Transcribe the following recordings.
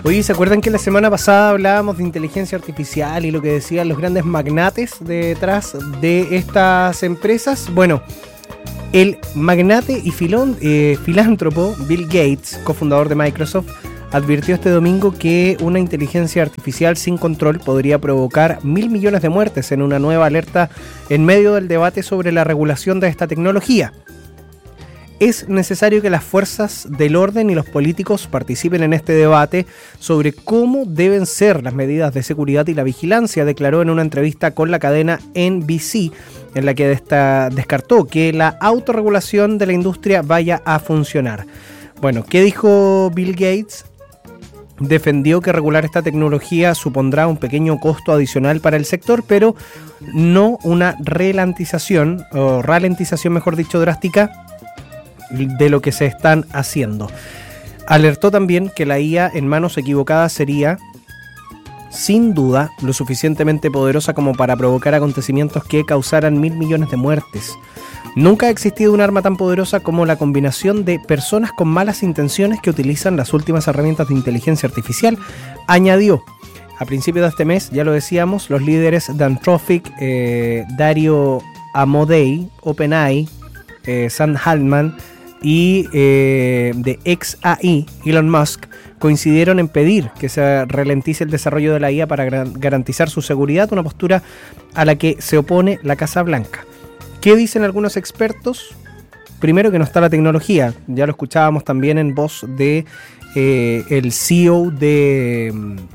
Oye, ¿se acuerdan que la semana pasada hablábamos de inteligencia artificial y lo que decían los grandes magnates detrás de estas empresas? Bueno, el magnate y filántropo Bill Gates, cofundador de Microsoft, advirtió este domingo que una inteligencia artificial sin control podría provocar 1.000 millones de muertes en una nueva alerta en medio del debate sobre la regulación de esta tecnología. Es necesario que las fuerzas del orden y los políticos participen en este debate sobre cómo deben ser las medidas de seguridad y la vigilancia, declaró en una entrevista con la cadena NBC, en la que descartó que la autorregulación de la industria vaya a funcionar. Bueno, ¿qué dijo Bill Gates? Defendió que regular esta tecnología supondrá un pequeño costo adicional para el sector, pero no una ralentización, mejor dicho, drástica de lo que se están haciendo. Alertó también que la IA en manos equivocadas sería, sin duda, lo suficientemente poderosa como para provocar acontecimientos que causaran 1.000 millones de muertes. Nunca ha existido un arma tan poderosa como la combinación de personas con malas intenciones que utilizan las últimas herramientas de inteligencia artificial, añadió. A principios de este mes, ya lo decíamos, los líderes de Anthropic, Dario Amodei, OpenAI, Sam Altman y de XAI, Elon Musk, coincidieron en pedir que se ralentice el desarrollo de la IA para garantizar su seguridad, una postura a la que se opone la Casa Blanca. ¿Qué dicen algunos expertos? Primero, que no está la tecnología. Ya lo escuchábamos también en voz de el CEO de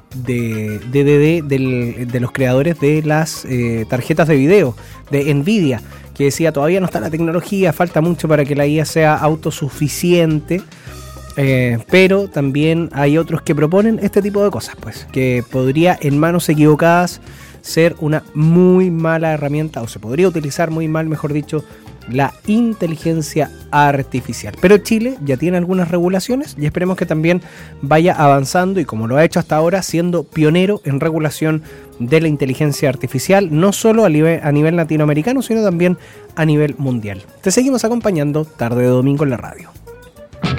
los creadores de las tarjetas de video de Nvidia, que decía, todavía no está la tecnología, falta mucho para que la IA sea autosuficiente, pero también hay otros que proponen este tipo de cosas, pues, que podría en manos equivocadas ser una muy mala herramienta, o se podría utilizar muy mal, mejor dicho, la inteligencia artificial. Pero Chile ya tiene algunas regulaciones y esperemos que también vaya avanzando y, como lo ha hecho hasta ahora, siendo pionero en regulación de la inteligencia artificial, no solo a nivel latinoamericano, sino también a nivel mundial. Te seguimos acompañando tarde de domingo en la radio.